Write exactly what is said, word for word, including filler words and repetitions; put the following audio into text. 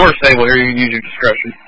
Door's stable here. You can use your discretion.